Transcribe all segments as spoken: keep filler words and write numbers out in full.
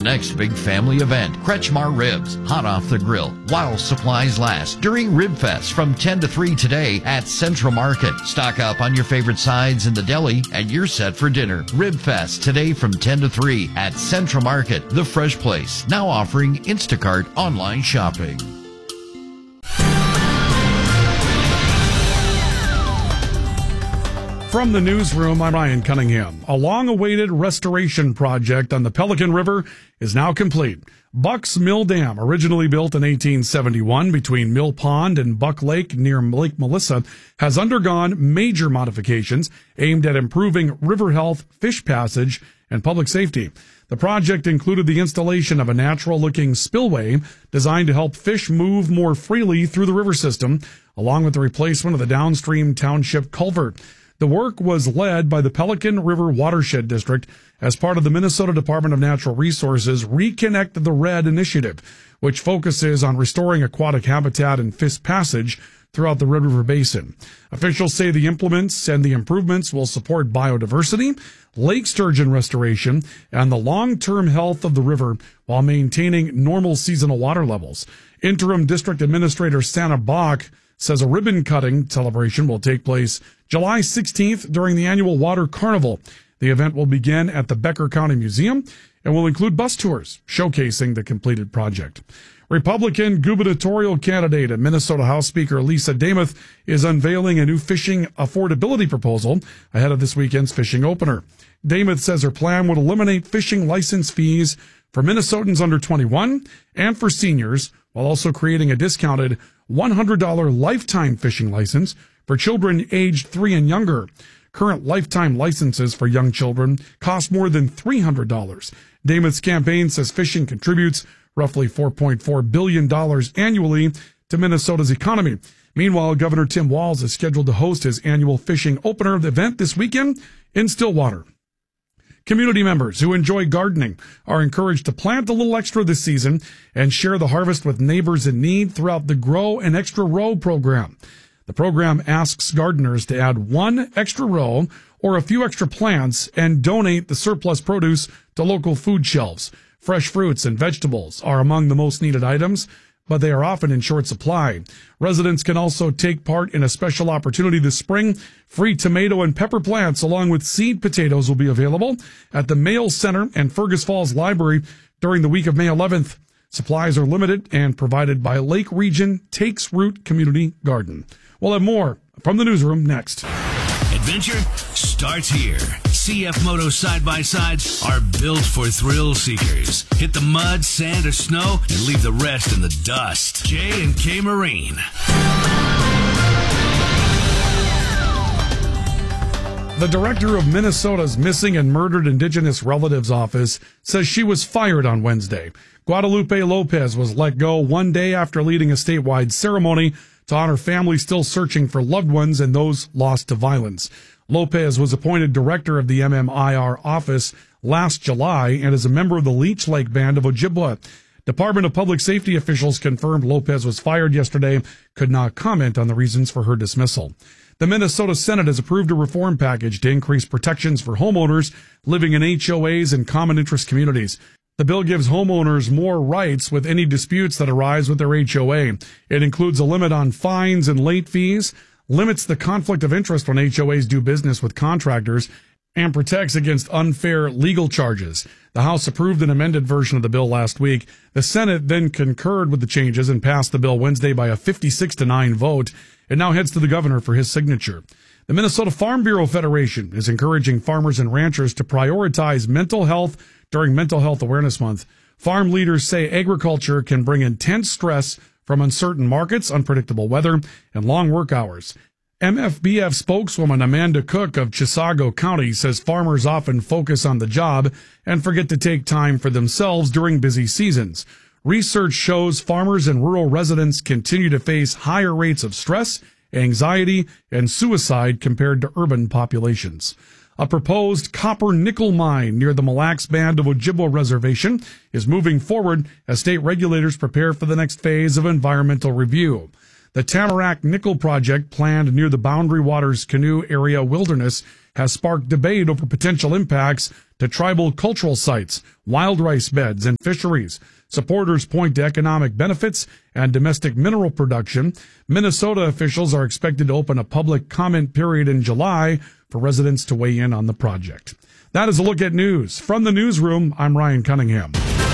next big family event, Kretschmar Ribs, hot off the grill, while supplies last, during Rib Fest from ten to three today at Central Market. Stock up on your favorite sides in the deli, and you're set for dinner. Rib Fest today from ten to three at Central Market, the fresh place, now offering Instacart online shopping. From the newsroom, I'm Ryan Cunningham. A long-awaited restoration project on the Pelican River is now complete. Buck's Mill Dam, originally built in eighteen seventy-one between Mill Pond and Buck Lake near Lake Melissa, has undergone major modifications aimed at improving river health, fish passage, and public safety. The project included the installation of a natural-looking spillway designed to help fish move more freely through the river system, along with the replacement of the downstream township culvert. The work was led by the Pelican River Watershed District as part of the Minnesota Department of Natural Resources Reconnect the Red initiative, which focuses on restoring aquatic habitat and fish passage throughout the Red River Basin. Officials say the implements and the improvements will support biodiversity, lake sturgeon restoration, and the long-term health of the river while maintaining normal seasonal water levels. Interim District Administrator Santa Bach says a ribbon-cutting celebration will take place July sixteenth during the annual Water Carnival. The event will begin at the Becker County Museum and will include bus tours showcasing the completed project. Republican gubernatorial candidate and Minnesota House Speaker Lisa Demuth is unveiling a new fishing affordability proposal ahead of this weekend's fishing opener. Demuth says her plan would eliminate fishing license fees for Minnesotans under twenty-one and for seniors, while also creating a discounted one hundred dollars lifetime fishing license for children aged three and younger. Current lifetime licenses for young children cost more than three hundred dollars. Demuth's campaign says fishing contributes roughly four point four billion dollars annually to Minnesota's economy. Meanwhile, Governor Tim Walz is scheduled to host his annual fishing opener event this weekend in Stillwater. Community members who enjoy gardening are encouraged to plant a little extra this season and share the harvest with neighbors in need throughout the Grow an Extra Row program. The program asks gardeners to add one extra row or a few extra plants and donate the surplus produce to local food shelves. Fresh fruits and vegetables are among the most needed items, but they are often in short supply. Residents can also take part in a special opportunity this spring. Free tomato and pepper plants along with seed potatoes will be available at the Mail Center and Fergus Falls Library during the week of May eleventh. Supplies are limited and provided by Lake Region Takes Root Community Garden. We'll have more from the newsroom next. Adventure starts here. C F Moto side-by-sides are built for thrill seekers. Hit the mud, sand, or snow, and leave the rest in the dust. J and K Marine. The director of Minnesota's Missing and Murdered Indigenous Relatives Office says she was fired on Wednesday. Guadalupe Lopez was let go one day after leading a statewide ceremony to honor families still searching for loved ones and those lost to violence. Lopez was appointed director of the M M I R office last July and is a member of the Leech Lake Band of Ojibwa. Department of Public Safety officials confirmed Lopez was fired yesterday, could not comment on the reasons for her dismissal. The Minnesota Senate has approved a reform package to increase protections for homeowners living in H O As and common interest communities. The bill gives homeowners more rights with any disputes that arise with their H O A. It includes a limit on fines and late fees, limits the conflict of interest when H O As do business with contractors, and protects against unfair legal charges. The House approved an amended version of the bill last week. The Senate then concurred with the changes and passed the bill Wednesday by a fifty-six to nine vote. It now heads to the governor for his signature. The Minnesota Farm Bureau Federation is encouraging farmers and ranchers to prioritize mental health during Mental Health Awareness Month. Farm leaders say agriculture can bring intense stress from uncertain markets, unpredictable weather, and long work hours. M F B F spokeswoman Amanda Cook of Chisago County says farmers often focus on the job and forget to take time for themselves during busy seasons. Research shows farmers and rural residents continue to face higher rates of stress, anxiety, and suicide compared to urban populations. A proposed copper-nickel mine near the Mille Lacs Band of Ojibwa Reservation is moving forward as state regulators prepare for the next phase of environmental review. The Tamarack Nickel Project, planned near the Boundary Waters Canoe Area Wilderness, has sparked debate over potential impacts to tribal cultural sites, wild rice beds, and fisheries. Supporters point to economic benefits and domestic mineral production. Minnesota officials are expected to open a public comment period in July for residents to weigh in on the project. That is a look at news. From the newsroom, I'm Ryan Cunningham.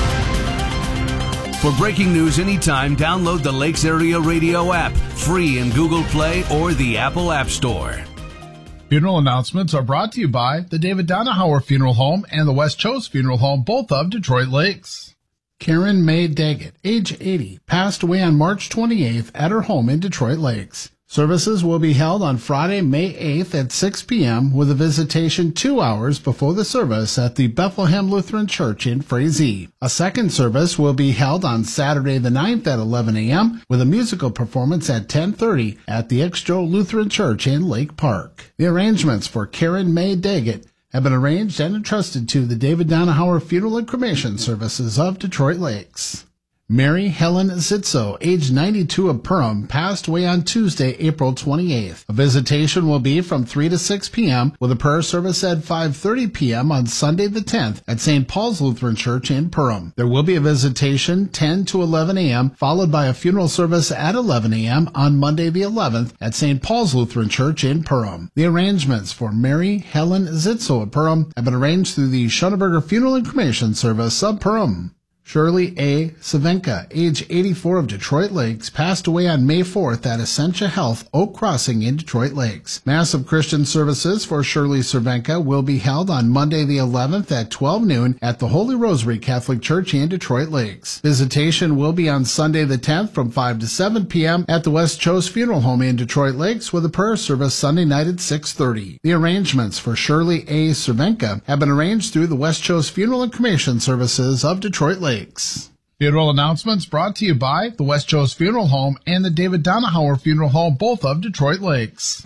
For breaking news anytime, download the Lakes Area Radio app, free in Google Play or the Apple App Store. Funeral announcements are brought to you by the David Donahauer Funeral Home and the West Chose Funeral Home, both of Detroit Lakes. Karen May Daggett, age eighty, passed away on March twenty-eighth at her home in Detroit Lakes. Services will be held on Friday, May eighth at six p.m. with a visitation two hours before the service at the Bethlehem Lutheran Church in Frazee. A second service will be held on Saturday the ninth at eleven a.m. with a musical performance at ten thirty at the Exjo Lutheran Church in Lake Park. The arrangements for Karen May Daggett have been arranged and entrusted to the David Donahauer Funeral and Cremation Services of Detroit Lakes. Mary Helen Zitzo, age ninety-two, of Perham, passed away on Tuesday, April twenty-eighth. A visitation will be from three to six p.m. with a prayer service at five thirty p.m. on Sunday the tenth at Saint Paul's Lutheran Church in Perham. There will be a visitation ten to eleven a.m. followed by a funeral service at eleven a.m. on Monday the eleventh at Saint Paul's Lutheran Church in Perham. The arrangements for Mary Helen Zitzo of Perham have been arranged through the Schoenberger Funeral and Cremation Service of Perham. Shirley A. Savenka, age eighty-four, of Detroit Lakes, passed away on May fourth at Essentia Health, Oak Crossing in Detroit Lakes. Mass of Christian services for Shirley Savenka will be held on Monday the eleventh at twelve noon at the Holy Rosary Catholic Church in Detroit Lakes. Visitation will be on Sunday the tenth from five to seven p.m. at the West Chose Funeral Home in Detroit Lakes with a prayer service Sunday night at six thirty. The arrangements for Shirley A. Savenka have been arranged through the West Chose Funeral and Cremation Services of Detroit Lakes. Funeral announcements brought to you by the West Chose Funeral Home and the David Donahauer Funeral Home, both of Detroit Lakes.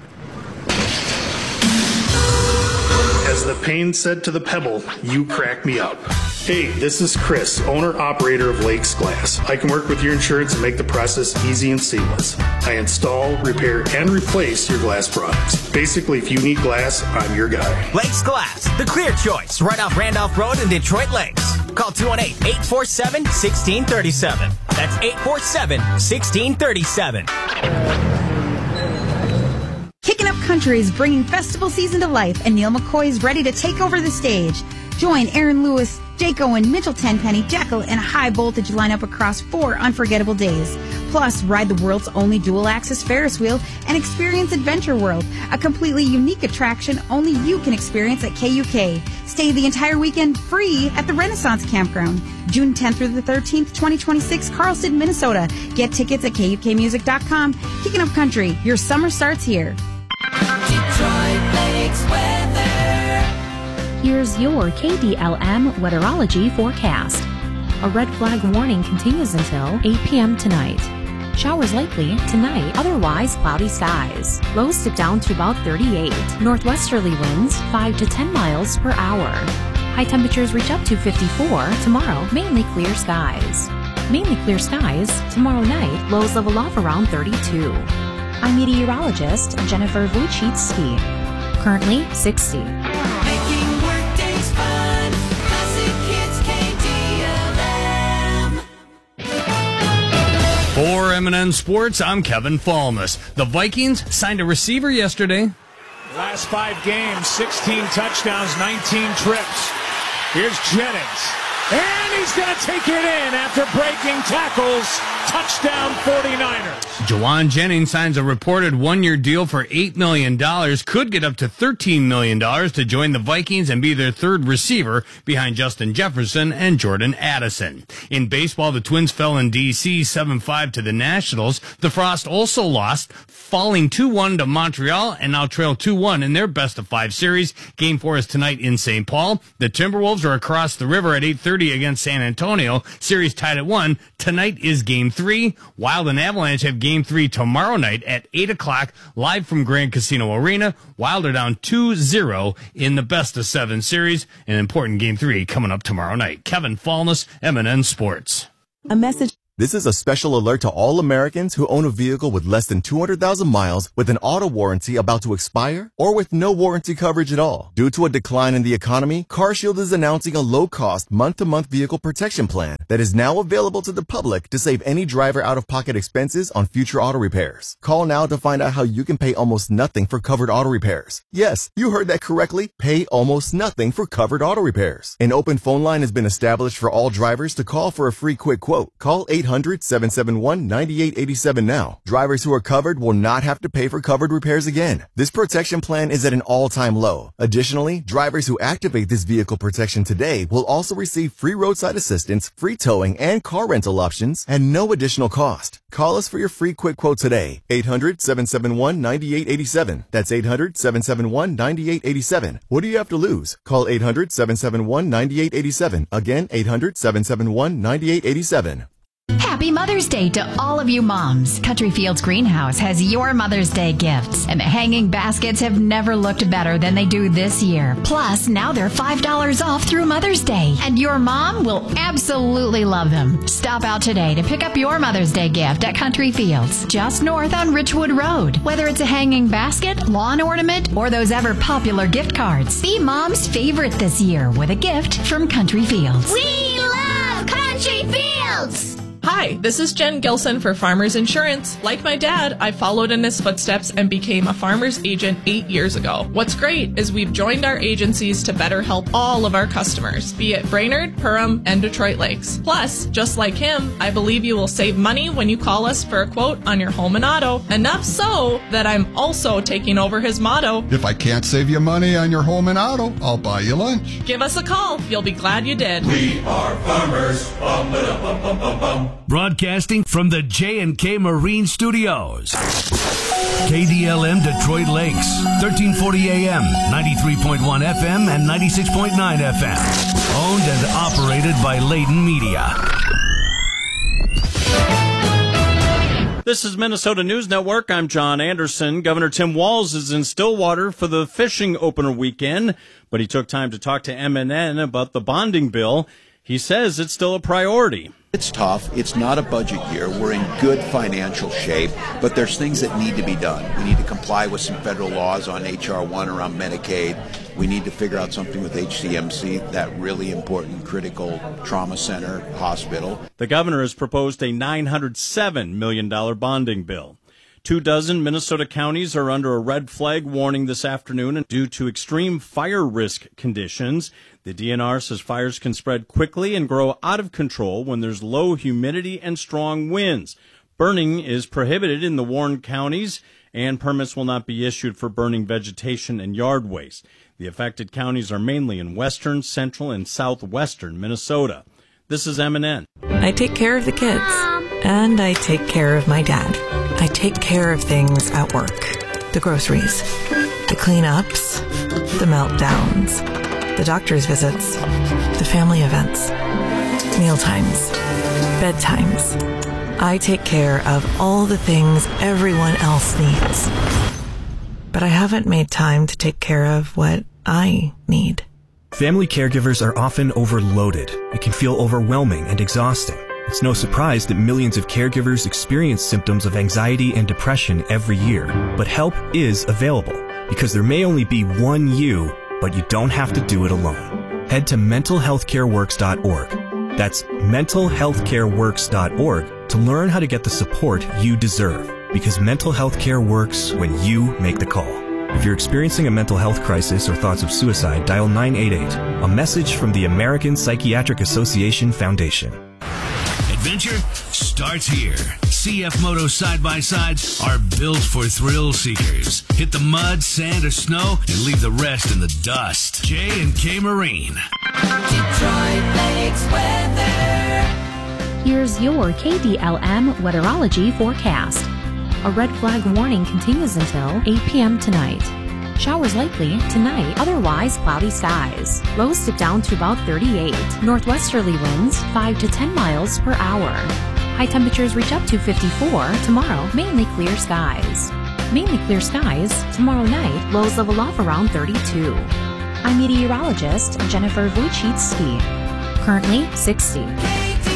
As the pain said to the pebble, you crack me up. Hey, this is Chris, owner-operator of Lakes Glass. I can work with your insurance and make the process easy and seamless. I install, repair, and replace your glass products. Basically, if you need glass, I'm your guy. Lakes Glass, the clear choice, right off Randolph Road in Detroit Lakes. Call two one eight, eight four seven, one six three seven. That's eight four seven, one six three seven. Kicking Up Country is bringing festival season to life, and Neil McCoy is ready to take over the stage. Join Aaron Lewis, Jake Owen, Mitchell Tenpenny, Jekyll, and a high voltage lineup across four unforgettable days. Plus, ride the world's only dual-axis Ferris wheel and experience Adventure World, a completely unique attraction only you can experience at K U K. Stay the entire weekend free at the Renaissance Campground. June tenth through the thirteenth, twenty twenty-six, Carlston, Minnesota. Get tickets at K U K music dot com. Kicking Up Country, your summer starts here. Detroit Lakes weather. Here's your K D L M weatherology forecast. A red flag warning continues until eight p.m. tonight. Showers likely tonight, otherwise cloudy skies. Lows dip down to about thirty-eight. Northwesterly winds five to ten miles per hour. High temperatures reach up to fifty-four. Tomorrow, mainly clear skies. Mainly clear skies. Tomorrow night, lows level off around thirty-two. I'm meteorologist Jennifer Wojcicki. Currently sixty. Making workdays fun. Classic Hits K D L M. For M and N Sports, I'm Kevin Falmus. The Vikings signed a receiver yesterday. Last five games, sixteen touchdowns, nineteen trips. Here's Jennings. And he's going to take it in after breaking tackles. Touchdown forty-niners. Jawan Jennings signs a reported one-year deal for eight million dollars. Could get up to thirteen million dollars to join the Vikings and be their third receiver behind Justin Jefferson and Jordan Addison. In baseball, the Twins fell in D C seven five to the Nationals. The Frost also lost, falling two one to Montreal and now trail two one in their best-of-five series. Game four is tonight in Saint Paul. The Timberwolves are across the river at eight thirty against San Antonio. Series tied at one. Tonight is Game three. Wild and Avalanche have Game three tomorrow night at eight o'clock, live from Grand Casino Arena. Wild are down two zero in the best-of-seven series. An important Game three coming up tomorrow night. Kevin Falness, M and N Sports. A message This is a special alert to all Americans who own a vehicle with less than two hundred thousand miles with an auto warranty about to expire or with no warranty coverage at all. Due to a decline in the economy, CarShield is announcing a low-cost month-to-month vehicle protection plan that is now available to the public to save any driver out-of-pocket expenses on future auto repairs. Call now to find out how you can pay almost nothing for covered auto repairs. Yes, you heard that correctly. Pay almost nothing for covered auto repairs. An open phone line has been established for all drivers to call for a free quick quote. Call eight hundred, seven seven one, nine eight eight seven now. Drivers who are covered will not have to pay for covered repairs again. This protection plan is at an all-time low. Additionally, drivers who activate this vehicle protection today will also receive free roadside assistance, free towing, and car rental options at no additional cost. Call us for your free quick quote today. eight hundred, seven seven one, nine eight eight seven. That's eight hundred, seven seven one, nine eight eight seven. What do you have to lose? Call eight hundred, seven seven one, nine eight eight seven. Again, eight hundred, seven seven one, nine eight eight seven. Happy Mother's Day to all of you moms. Country Fields Greenhouse has your Mother's Day gifts, and the hanging baskets have never looked better than they do this year. Plus, now they're five dollars off through Mother's Day, and your mom will absolutely love them. Stop out today to pick up your Mother's Day gift at Country Fields, just north on Richwood Road. Whether it's a hanging basket, lawn ornament, or those ever popular gift cards, be mom's favorite this year with a gift from Country Fields. We love Country Fields! Hi, this is Jen Gilson for Farmers Insurance. Like my dad, I followed in his footsteps and became a farmer's agent eight years ago. What's great is we've joined our agencies to better help all of our customers, be it Brainerd, Perham, and Detroit Lakes. Plus, just like him, I believe you will save money when you call us for a quote on your home and auto. Enough so that I'm also taking over his motto. If I can't save you money on your home and auto, I'll buy you lunch. Give us a call. You'll be glad you did. We are farmers. Bum, ba-dum, bum, bum, bum, bum. Broadcasting from the J and K Marine Studios. K D L M Detroit Lakes, thirteen forty A M, ninety-three point one F M, and ninety-six point nine F M. Owned and operated by Layton Media. This is Minnesota News Network. I'm John Anderson. Governor Tim Walz is in Stillwater for the fishing opener weekend, but he took time to talk to M N N about the bonding bill. He says it's still a priority. It's tough. It's not a budget year. We're in good financial shape, but there's things that need to be done. We need to comply with some federal laws on H R one around Medicaid. We need to figure out something with H C M C, that really important critical trauma center hospital. The governor has proposed a nine hundred seven million dollars bonding bill. Two dozen Minnesota counties are under a red flag warning this afternoon due to extreme fire risk conditions. The D N R says fires can spread quickly and grow out of control when there's low humidity and strong winds. Burning is prohibited in the Warren counties, and permits will not be issued for burning vegetation and yard waste. The affected counties are mainly in western, central, and southwestern Minnesota. This is M N N. I take care of the kids, and I take care of my dad. I take care of things at work. The groceries, the cleanups, the meltdowns, the doctor's visits, the family events, mealtimes, bedtimes. I take care of all the things everyone else needs. But I haven't made time to take care of what I need. Family caregivers are often overloaded. It can feel overwhelming and exhausting. It's no surprise that millions of caregivers experience symptoms of anxiety and depression every year. But help is available, because there may only be one you, but you don't have to do it alone. Head to mental health care works dot org. That's mental health care works dot org to learn how to get the support you deserve, because mental health care works when you make the call. If you're experiencing a mental health crisis or thoughts of suicide, dial nine eight eight, a message from the American Psychiatric Association Foundation. Adventure starts here. C F Moto side-by-sides are built for thrill seekers. Hit the mud, sand, or snow, and leave the rest in the dust. J and K Marine. Detroit Lakes weather. Here's your K D L M weatherology forecast. A red flag warning continues until eight p.m. tonight. Showers likely tonight, otherwise cloudy skies. Lows dip down to about thirty-eight. Northwesterly winds five to ten miles per hour. High temperatures reach up to fifty-four. Tomorrow, mainly clear skies. Mainly clear skies. Tomorrow night, lows level off around thirty-two. I'm meteorologist Jennifer Wojcicki. Currently sixty.